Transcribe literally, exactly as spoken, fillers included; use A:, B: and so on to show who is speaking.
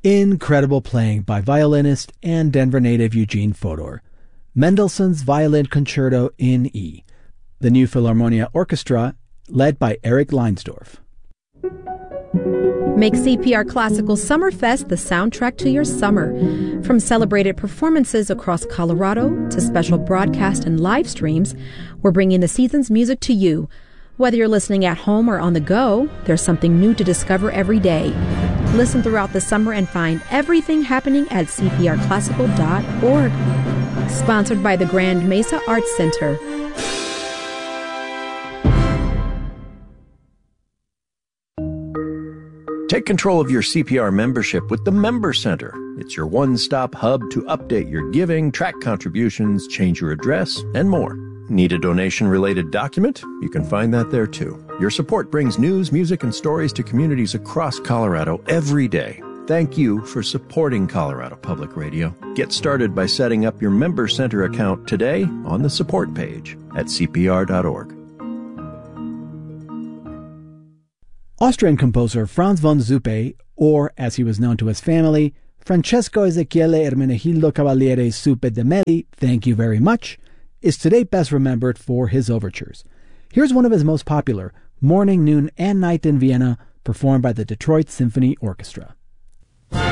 A: Incredible playing by violinist and Denver native Eugene Fodor. Mendelssohn's Violin Concerto in E. The New Philharmonia Orchestra, led by Eric Leinsdorf.
B: Make C P R Classical Summerfest the soundtrack to your summer. From celebrated performances across Colorado to special broadcast and live streams, we're bringing the season's music to you. Whether you're listening at home or on the go, there's something new to discover every day. Listen throughout the summer and find everything happening at c p r classical dot org. Sponsored by the Grand Mesa Arts Center.
C: Take control of your C P R membership with the Member Center. It's your one-stop hub to update your giving, track contributions, change your address, and more. Need a donation-related document? You can find that there, too. Your support brings news, music, and stories to communities across Colorado every day. Thank you for supporting Colorado Public Radio. Get started by setting up your Member Center account today on the support page at c p r dot org.
A: Austrian composer Franz von Zuppe, or as he was known to his family, Francesco Ezechiele Ermenegildo Cavaliere Zuppe de Melli, thank you very much, is today best remembered for his overtures. Here's one of his most popular, Morning, Noon, and Night in Vienna, performed by the Detroit Symphony Orchestra.